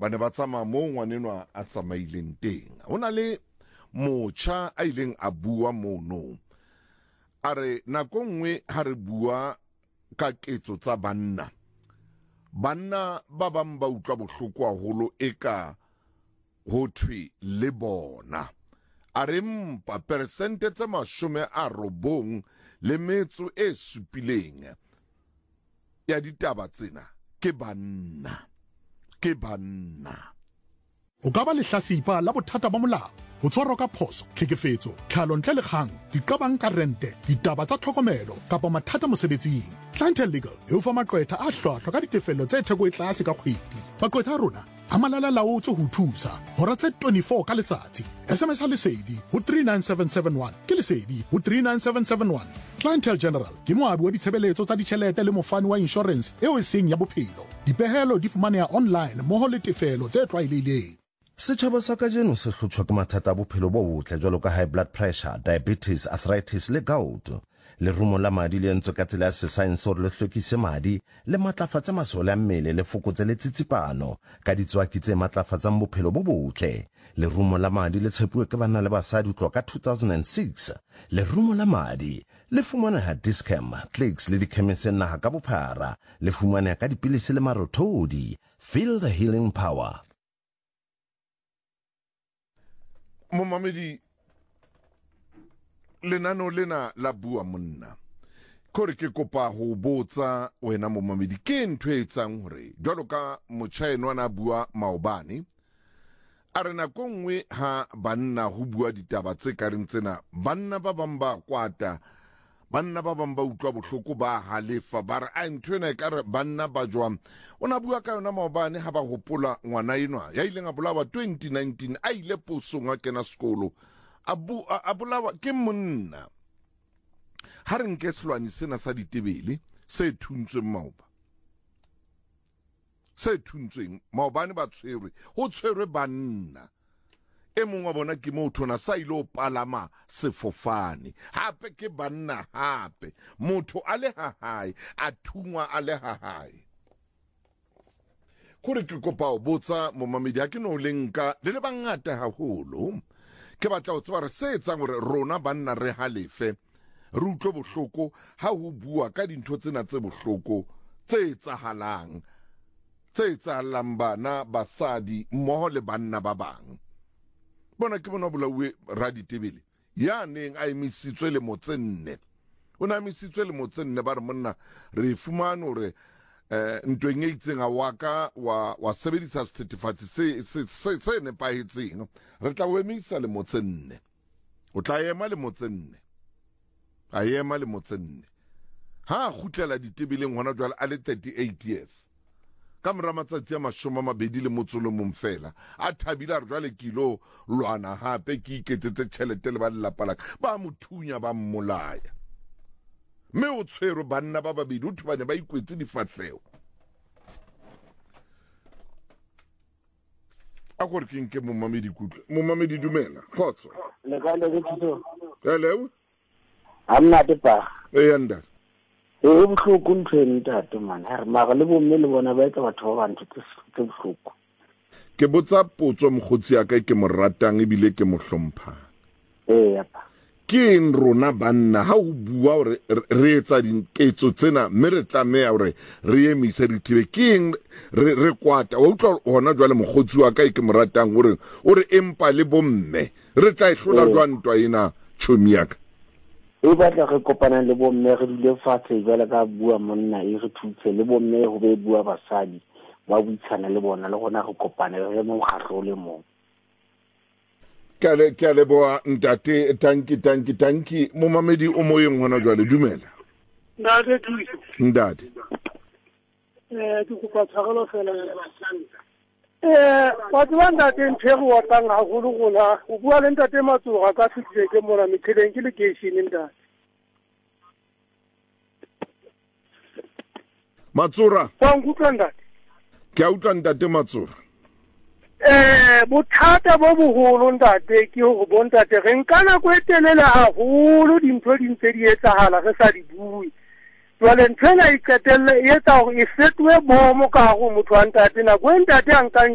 ba ne ba tsamaya mo ngwanenwa a tsamaileng teng. Ho na le motjha a ileng a bua mono a re nako nngwe ha re bua ka ketso tsa banna ba bang ba utlwa bohloko haholo eka ho thwe le bona. A re mpa persente tse 97 ya ditaba tsena ke banna. O ka ba lehlasipa la bothata ba molao, ho tshwarwa ka phoso, tlhekefetso, tlhalo ntle le kgang, diqabang ka rente, ditaba tsa tlhokomelo kapa mathata mosebetsing. Clientele Legal e o fa maqwetha a hlwahlwa ka ditefello tse theko e tlase ka kgwedi. Maqwetha a rona a malala-laotswe ho thusa hora tse 24 ka letsatsi. SMS ha lesedi ho 39771 ke lesedi ho 39771. Clientele General ke moabi wa ditshebeletso tsa ditjhelete le mofani wa insurance eo e seng ya bophelo. Dipehelo di fumaneha online mmoho le tefelo tse tlwaelehileng. Setjhaba sa kajeno se hlotjhwa ke mathata a bophelo bo botle jwalo ka high blood pressure, diabetes, arthritis le gout. Lerumo la madi le entswe ka tsela ya sesaense hore le hlwekise madi le matlafatse masole a mmele le fokotse le tsitsipano ka ditswaki tse matlafatsang bophelo bo botle. Lerumo la madi le tshepuwe ke banna le basadi ho tloha ka 2006. Lerumo la madi le fumaneha Dischem, Clicks le dikhemiseng naha ka bophara. Le fumaneha ka dipilisi le marothodi. Feel the healing power. Momamedi lenano lena la bua monna kore ke kopa ho botsa wena momamedi ke ntho e etsang hore jwalo ka motjhaeno na bua maobane a re nako nngwe ha banna ho bua ditaba tse kareng tsena banna ba bang ba kwata, banna ba bang ba utlwa bohloko ba halefa ba re a ntho ena e ka re banna ba jwang. O na bua ka yona maobane ha ba hopola ngwana enwa ya ileng a bolawa 2019 a ile posong a kena sekolo a bolawa ke monna. Ha re nke selwane sena sa ditebele se thuntsweng maoba, se thuntsweng maobane ba tshwerwe, ho tshwerwe banna. E mong wa bona ke motho na sa ile o palama sefofane, hape ke banna hape, motho a le hahae a thungwa a le hahae. Kore ke kopa o botsa momamedi ha ke no lenka le bangata haholo ke batla ho tseba re se etsang hore rona banna re halefe re utlwe bohloko ha ho bua ka dintho tsena tse bohloko tse etsahalang bana basadi mmoho le banna ba bang. Bona ke bona bolawe raditebele ya neng a emisitswe le motsenne, o na emisitswe le motsenne ba re monna re fumane hore ntweng e itseng a waka wa sebedisa sethethefatsi se nepahetseng, re tla o emisa le motsenne, o tla ema le motsenne, a ema le motsenne ha a kgutlela ditebeleng hona jwale a le 38 years ka mora matsatsi a 21 fela a thabile re jwale kilo lwana hape ke iketsetse tjhelete le ba lelapa la ba mothunya ba mmolaya. Me o tshwere banna ba babedi utho bane ba ikwetse difahleo. A gore ke nke momamedi kutlwe. Momamedi dumela. Khotso. Le ka le tso. Hello. Amna te pa. Eyanda. E bohloko ntho e ntate man. Ha mara le bomme le bona ba etsa batho ba bantu tse bohloko. Ke botsa potso mogotsi ya ka ke mo ratang ebile ke mo hlompha. Yapa. Ke en rona banna ha o bua hore re etsa dinketso tsena mme re tlameha hore re emise re thibe ke eng re kwata o utlwa hona jwale mogotsi wa ka ke mo ratang hore empa le bomme re tla ihlola jwang ntwa ena chomi yaka. E batla re kopana le bomme re dile fatshe jwale ka bua monna e re thutse le bomme ho be bua basadi ba buitshana le bona le gona re kopane re mo kgatlo le mo. Ke ale boa ntate tanki momamedi o moyeng hona jwale dumela. Ndate ke kopa tshwarelo fela batho ba ntate ntho wa tang haholo gona o bua le ntate Matsora ka fitse ke mona metheleng ke lekeishene ntate Matsora wa nkutlwa ntate ke a utlwa ntate Matsora. Bothata bo boholo ntate ke ho bontate re nka nako e telele haholo dintho di ntse di etsahala re sa di bue. Jwale ntho ena e qetelle e etsa hore e fetohe bomo ka ho motho wa ntate nako e ntate a nkang